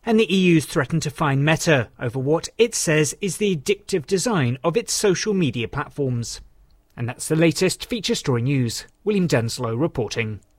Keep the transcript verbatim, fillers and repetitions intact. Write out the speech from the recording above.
And the E U's threatened to fine Meta over what it says is the addictive design of its social media platforms. And that's the latest Feature Story News. William Denslow reporting.